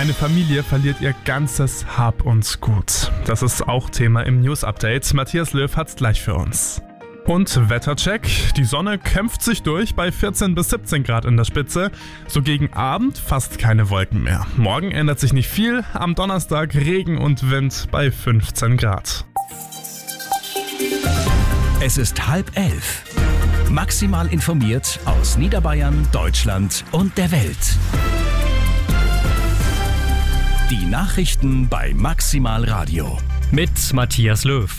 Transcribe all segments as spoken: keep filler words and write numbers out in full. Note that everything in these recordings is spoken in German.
Eine Familie verliert ihr ganzes Hab und Gut. Das ist auch Thema im News-Update. Matthias Löw hat's gleich für uns. Und Wettercheck. Die Sonne kämpft sich durch bei vierzehn bis siebzehn Grad in der Spitze. So gegen Abend fast keine Wolken mehr. Morgen ändert sich nicht viel. Am Donnerstag Regen und Wind bei fünfzehn Grad. Es ist halb elf. Maximal informiert aus Niederbayern, Deutschland und der Welt. Die Nachrichten bei Maximal Radio. Mit Matthias Löw.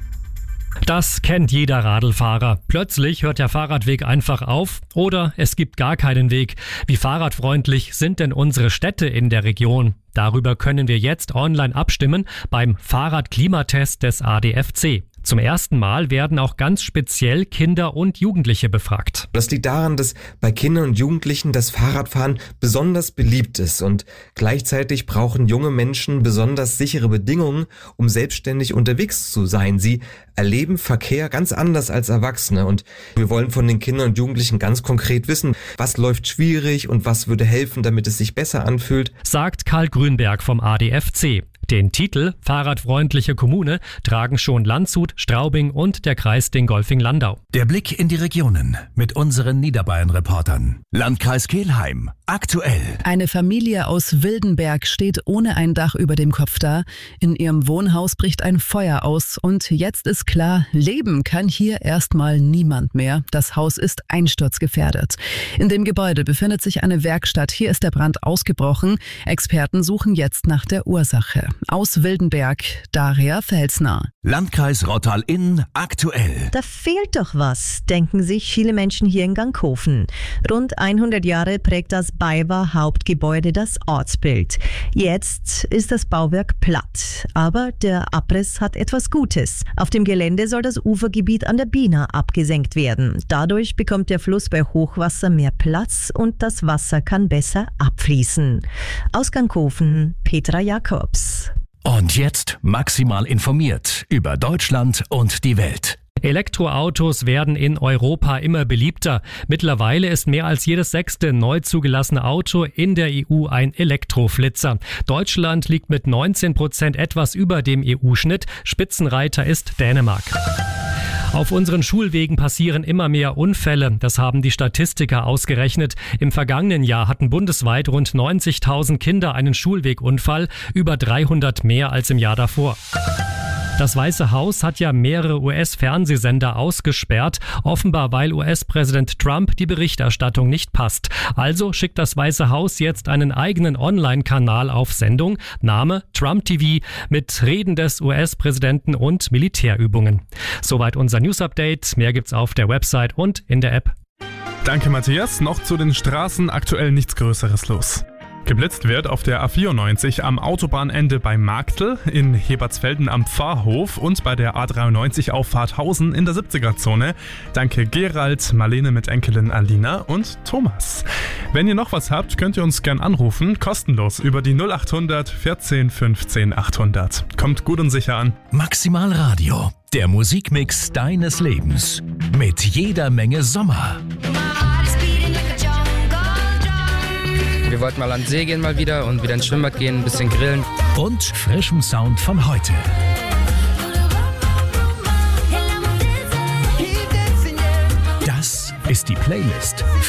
Das kennt jeder Radlfahrer. Plötzlich hört der Fahrradweg einfach auf oder es gibt gar keinen Weg. Wie fahrradfreundlich sind denn unsere Städte in der Region? Darüber können wir jetzt online abstimmen beim Fahrradklimatest des A D F C. Zum ersten Mal werden auch ganz speziell Kinder und Jugendliche befragt. Das liegt daran, dass bei Kindern und Jugendlichen das Fahrradfahren besonders beliebt ist und gleichzeitig brauchen junge Menschen besonders sichere Bedingungen, um selbstständig unterwegs zu sein. Sie erleben Verkehr ganz anders als Erwachsene und wir wollen von den Kindern und Jugendlichen ganz konkret wissen, was läuft schwierig und was würde helfen, damit es sich besser anfühlt, sagt Karl Grünberg vom A D F C. Den Titel Fahrradfreundliche Kommune tragen schon Landshut, Straubing und der Kreis Dingolfing-Landau. Der Blick in die Regionen mit unseren Niederbayern-Reportern. Landkreis Kelheim. Aktuell. Eine Familie aus Wildenberg steht ohne ein Dach über dem Kopf da. In ihrem Wohnhaus bricht ein Feuer aus und jetzt ist klar, leben kann hier erstmal niemand mehr. Das Haus ist einsturzgefährdet. In dem Gebäude befindet sich eine Werkstatt. Hier ist der Brand ausgebrochen. Experten suchen jetzt nach der Ursache. Aus Wildenberg, Daria Felsner. Landkreis Rottal-Inn. Aktuell. Da fehlt doch was, denken sich viele Menschen hier in Ganghofen. Rund hundert Jahre prägt das BayWa Hauptgebäude das Ortsbild. Jetzt ist das Bauwerk platt, aber der Abriss hat etwas Gutes. Auf dem Gelände soll das Ufergebiet an der Biener abgesenkt werden. Dadurch bekommt der Fluss bei Hochwasser mehr Platz und das Wasser kann besser abfließen. Aus Ganghofen, Petra Jakobs. Und jetzt maximal informiert über Deutschland und die Welt. Elektroautos werden in Europa immer beliebter. Mittlerweile ist mehr als jedes sechste neu zugelassene Auto in der E U ein Elektroflitzer. Deutschland liegt mit neunzehn Prozent etwas über dem E U-Schnitt. Spitzenreiter ist Dänemark. Auf unseren Schulwegen passieren immer mehr Unfälle. Das haben die Statistiker ausgerechnet. Im vergangenen Jahr hatten bundesweit rund neunzigtausend Kinder einen Schulwegunfall, über dreihundert mehr als im Jahr davor. Das Weiße Haus hat ja mehrere U S-Fernsehsender ausgesperrt, offenbar weil U S-Präsident Trump die Berichterstattung nicht passt. Also schickt das Weiße Haus jetzt einen eigenen Online-Kanal auf Sendung, Name Trump T V, mit Reden des U S-Präsidenten und Militärübungen. Soweit unser News-Update. Mehr gibt's auf der Website und in der App. Danke Matthias. Noch zu den Straßen aktuell nichts Größeres los. Geblitzt wird auf der A vierundneunzig am Autobahnende bei Marktl, in Hebertsfelden am Pfarrhof und bei der A dreiundneunzig auf Fahrthausen in der siebziger-Zone. Danke Gerald, Marlene mit Enkelin Alina und Thomas. Wenn ihr noch was habt, könnt ihr uns gern anrufen, kostenlos über die null achthundert vierzehn fünfzehn achthundert. Kommt gut und sicher an. Maximal Radio, der Musikmix deines Lebens. Mit jeder Menge Sommer. Wir wollten mal an den See gehen mal wieder und wieder ins Schwimmbad gehen, ein bisschen grillen. Und frischem Sound von heute. Das ist die Playlist